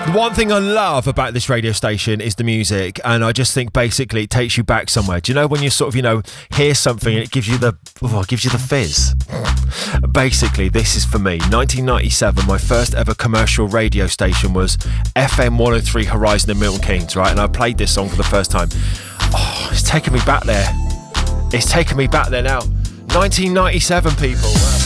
One thing I love about this radio station is the music, and I just think basically it takes you back somewhere. Do you know when you sort of, hear something and it gives you the fizz? Basically, this is for me. 1997, my first ever commercial radio station was FM 103 Horizon in Milton Keynes, right? And I played this song for the first time. Oh, it's taking me back there. It's taking me back there now. 1997, people. Wow.